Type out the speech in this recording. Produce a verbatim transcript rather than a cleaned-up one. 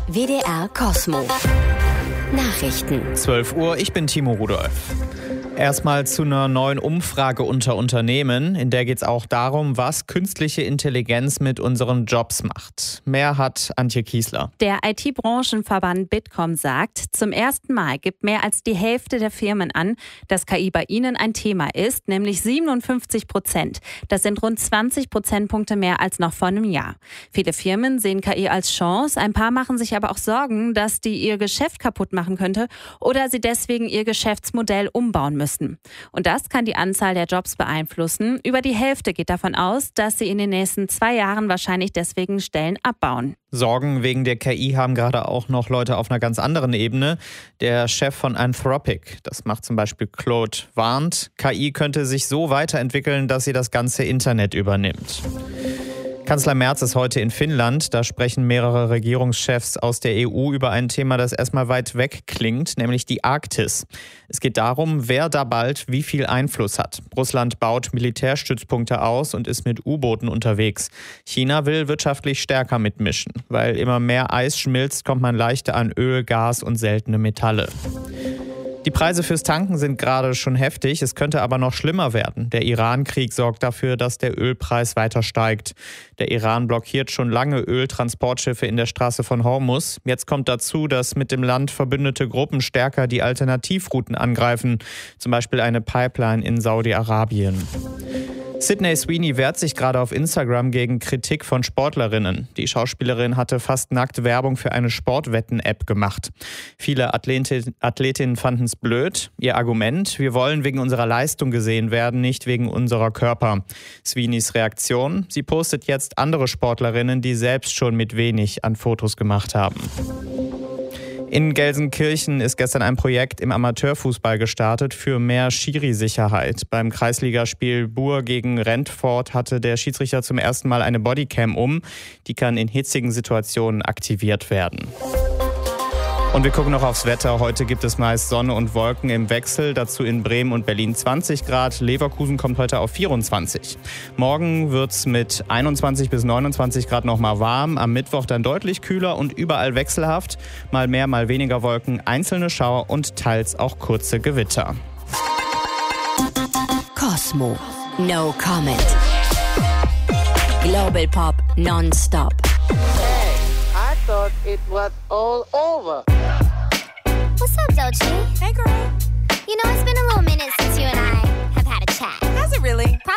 W D R Cosmo. Nachrichten. zwölf Uhr, ich bin Timo Rudolph. Erstmal zu einer neuen Umfrage unter Unternehmen. In der geht es auch darum, was künstliche Intelligenz mit unseren Jobs macht. Mehr hat Antje Kiesler. Der I T-Branchenverband Bitkom sagt, zum ersten Mal gibt mehr als die Hälfte der Firmen an, dass K I bei ihnen ein Thema ist, nämlich siebenundfünfzig Prozent. Das sind rund zwanzig Prozentpunkte mehr als noch vor einem Jahr. Viele Firmen sehen K I als Chance, ein paar machen sich aber auch Sorgen, dass die ihr Geschäft kaputt machen könnte oder sie deswegen ihr Geschäftsmodell umbauen müssen. Und das kann die Anzahl der Jobs beeinflussen. Über die Hälfte geht davon aus, dass sie in den nächsten zwei Jahren wahrscheinlich deswegen Stellen abbauen. Sorgen wegen der K I haben gerade auch noch Leute auf einer ganz anderen Ebene. Der Chef von Anthropic, das macht zum Beispiel Claude, warnt, K I könnte sich so weiterentwickeln, dass sie das ganze Internet übernimmt. Kanzler Merz ist heute in Finnland. Da sprechen mehrere Regierungschefs aus der E U über ein Thema, das erstmal weit weg klingt, nämlich die Arktis. Es geht darum, wer da bald wie viel Einfluss hat. Russland baut Militärstützpunkte aus und ist mit U-Booten unterwegs. China will wirtschaftlich stärker mitmischen. Weil immer mehr Eis schmilzt, kommt man leichter an Öl, Gas und seltene Metalle. Die Preise fürs Tanken sind gerade schon heftig, es könnte aber noch schlimmer werden. Der Iran-Krieg sorgt dafür, dass der Ölpreis weiter steigt. Der Iran blockiert schon lange Öltransportschiffe in der Straße von Hormuz. Jetzt kommt dazu, dass mit dem Land verbündete Gruppen stärker die Alternativrouten angreifen, zum Beispiel eine Pipeline in Saudi-Arabien. Sydney Sweeney wehrt sich gerade auf Instagram gegen Kritik von Sportlerinnen. Die Schauspielerin hatte fast nackt Werbung für eine Sportwetten-App gemacht. Viele Athleti- Athletinnen fanden es blöd. Ihr Argument: Wir wollen wegen unserer Leistung gesehen werden, nicht wegen unserer Körper. Sweeneys Reaktion: Sie postet jetzt andere Sportlerinnen, die selbst schon mit wenig an Fotos gemacht haben. In Gelsenkirchen ist gestern ein Projekt im Amateurfußball gestartet für mehr Schiri-Sicherheit. Beim Kreisligaspiel Buhr gegen Rentford hatte der Schiedsrichter zum ersten Mal eine Bodycam um. Die kann in hitzigen Situationen aktiviert werden. Und wir gucken noch aufs Wetter. Heute gibt es meist Sonne und Wolken im Wechsel. Dazu in Bremen und Berlin zwanzig Grad. Leverkusen kommt heute auf vierundzwanzig. Morgen wird es mit einundzwanzig bis neunundzwanzig Grad noch mal warm. Am Mittwoch dann deutlich kühler und überall wechselhaft. Mal mehr, mal weniger Wolken, einzelne Schauer und teils auch kurze Gewitter. Cosmo. No comment. Global Pop non-stop. I thought it was all over. What's up, Doechii? Hey, girl. You know, it's been a little minute since you and I have had a chat. Has it really? Probably